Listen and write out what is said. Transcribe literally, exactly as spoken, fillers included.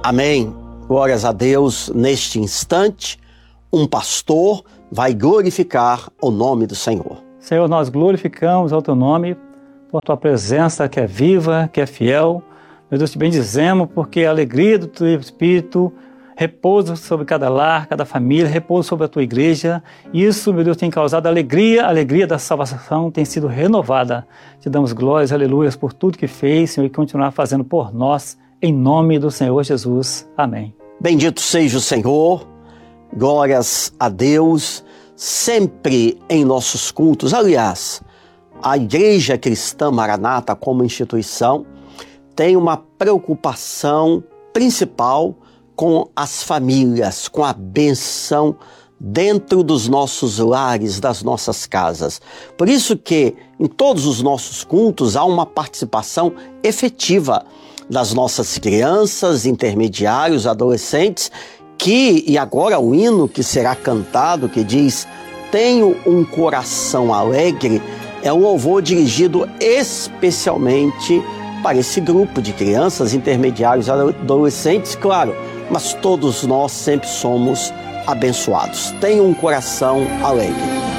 Amém. Glórias a Deus. Neste instante, um pastor vai glorificar o nome do Senhor. Senhor, nós glorificamos o Teu nome por Tua presença que é viva, que é fiel. Meu Deus, te bendizemos porque a alegria do Teu Espírito repousa sobre cada lar, cada família, repousa sobre a Tua igreja. Isso, meu Deus, tem causado alegria, a alegria da salvação tem sido renovada. Te damos glórias, aleluias, por tudo que fez, Senhor, e continuar fazendo por nós, em nome do Senhor Jesus. Amém. Bendito seja o Senhor, glórias a Deus, sempre em nossos cultos. Aliás, a Igreja Cristã Maranata, como instituição, tem uma preocupação principal com as famílias, com a bênção dentro dos nossos lares, das nossas casas. Por isso que em todos os nossos cultos há uma participação efetiva das nossas crianças, intermediários, adolescentes, que, e agora o hino que será cantado, que diz: tenho um coração alegre, é um louvor dirigido especialmente para esse grupo de crianças, intermediários, adolescentes, claro, mas todos nós sempre somos abençoados. Tenha um coração alegre.